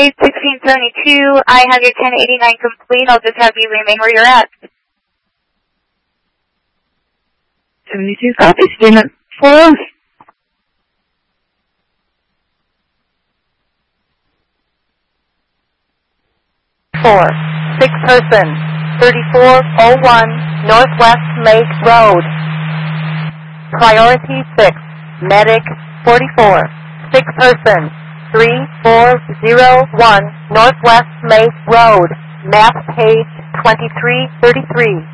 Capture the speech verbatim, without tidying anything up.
Gate sixteen seventy-two, I have your ten eighty-nine complete. I'll just have you remain where you're at. seventy-two, copy. Student four. Four. Six person. thirty-four oh one Northwest Lake Road. Priority six. Medic forty-four. Six person. three four zero one Northwest Lake Road. Map page twenty-three thirty-three.